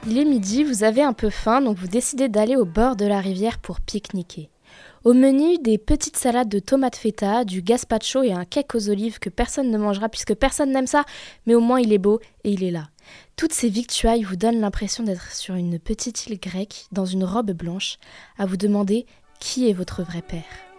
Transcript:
Il est midi, vous avez un peu faim, donc vous décidez d'aller au bord de la rivière pour pique-niquer. Au menu, des petites salades de tomates feta, du gazpacho et un cake aux olives que personne ne mangera puisque personne n'aime ça, mais au moins il est beau et il est là. Toutes ces victuailles vous donnent l'impression d'être sur une petite île grecque, dans une robe blanche, à vous demander qui est votre vrai père.